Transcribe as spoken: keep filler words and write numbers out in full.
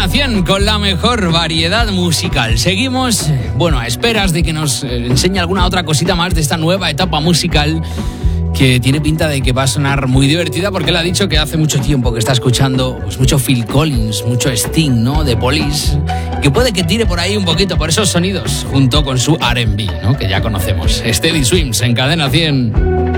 Cadena cien con la mejor variedad musical. Seguimos, bueno, a esperas de que nos enseñe alguna otra cosita más de esta nueva etapa musical que tiene pinta de que va a sonar muy divertida, porque él ha dicho que hace mucho tiempo que está escuchando pues mucho Phil Collins, mucho Sting, ¿no? De Police, que puede que tire por ahí un poquito por esos sonidos junto con su R and B, ¿no? Que ya conocemos. Steady Swims en Cadena cien.